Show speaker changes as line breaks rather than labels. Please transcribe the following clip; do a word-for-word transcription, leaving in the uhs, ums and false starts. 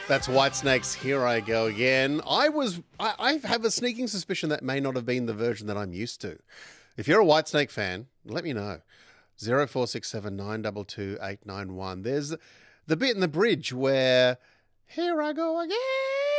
That's Whitesnake's Here I Go Again. I was, I, I have a sneaking suspicion that may not have been the version that I'm used to. If you're a Whitesnake fan, let me know. zero four six seven nine two two eight nine one. There's the bit in the bridge where, here I go again.